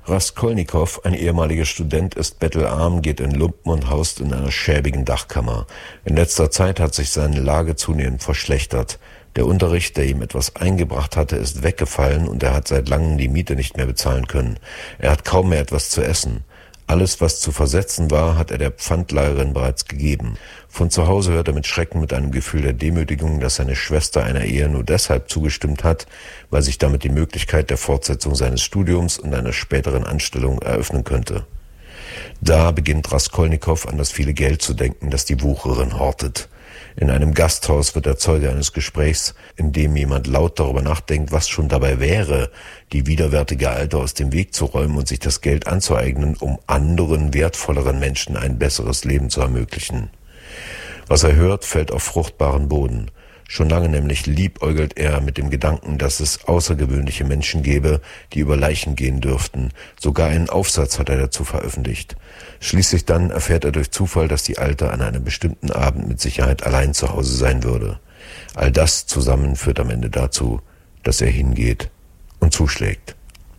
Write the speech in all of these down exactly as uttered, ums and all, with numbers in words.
Raskolnikow, ein ehemaliger Student, ist bettelarm, geht in Lumpen und haust in einer schäbigen Dachkammer. In letzter Zeit hat sich seine Lage zunehmend verschlechtert. Der Unterricht, der ihm etwas eingebracht hatte, ist weggefallen und er hat seit langem die Miete nicht mehr bezahlen können. Er hat kaum mehr etwas zu essen. Alles, was zu versetzen war, hat er der Pfandleiherin bereits gegeben. Von zu Hause hört er mit Schrecken, mit einem Gefühl der Demütigung, dass seine Schwester einer Ehe nur deshalb zugestimmt hat, weil sich damit die Möglichkeit der Fortsetzung seines Studiums und einer späteren Anstellung eröffnen könnte. Da beginnt Raskolnikow an das viele Geld zu denken, das die Wucherin hortet. In einem Gasthaus wird er Zeuge eines Gesprächs, in dem jemand laut darüber nachdenkt, was schon dabei wäre, die widerwärtige Alte aus dem Weg zu räumen und sich das Geld anzueignen, um anderen, wertvolleren Menschen ein besseres Leben zu ermöglichen. Was er hört, fällt auf fruchtbaren Boden. Schon lange nämlich liebäugelt er mit dem Gedanken, dass es außergewöhnliche Menschen gäbe, die über Leichen gehen dürften. Sogar einen Aufsatz hat er dazu veröffentlicht. Schließlich dann erfährt er durch Zufall, dass die Alte an einem bestimmten Abend mit Sicherheit allein zu Hause sein würde. All das zusammen führt am Ende dazu, dass er hingeht und zuschlägt.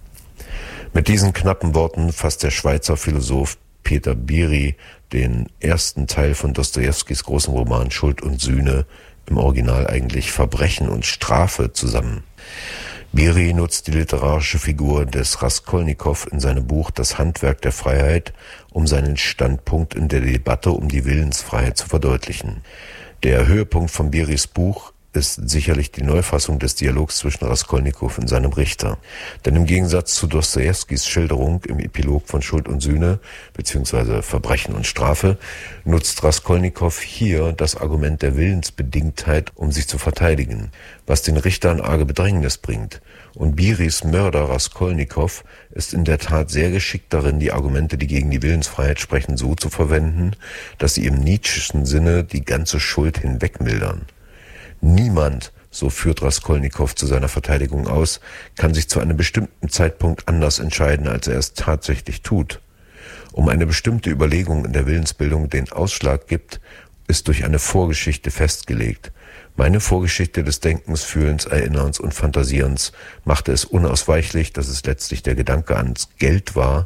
Mit diesen knappen Worten fasst der Schweizer Philosoph Peter Biri den ersten Teil von Dostojewskis großen Roman Schuld und Sühne, im Original eigentlich Verbrechen und Strafe, zusammen. Biri nutzt die literarische Figur des Raskolnikow in seinem Buch Das Handwerk der Freiheit, um seinen Standpunkt in der Debatte um die Willensfreiheit zu verdeutlichen. Der Höhepunkt von Biris Buch ist sicherlich die Neufassung des Dialogs zwischen Raskolnikow und seinem Richter. Denn im Gegensatz zu Dostojewskis Schilderung im Epilog von Schuld und Sühne bzw. Verbrechen und Strafe nutzt Raskolnikow hier das Argument der Willensbedingtheit, um sich zu verteidigen, was den Richter in arge Bedrängnis bringt. Und Biris Mörder Raskolnikow ist in der Tat sehr geschickt darin, die Argumente, die gegen die Willensfreiheit sprechen, so zu verwenden, dass sie im Nietzscheschen Sinne die ganze Schuld hinwegmildern. Niemand, so führt Raskolnikow zu seiner Verteidigung aus, kann sich zu einem bestimmten Zeitpunkt anders entscheiden, als er es tatsächlich tut. Um eine bestimmte Überlegung in der Willensbildung den Ausschlag gibt, ist durch eine Vorgeschichte festgelegt. Meine Vorgeschichte des Denkens, Fühlens, Erinnerns und Fantasierens machte es unausweichlich, dass es letztlich der Gedanke ans Geld war,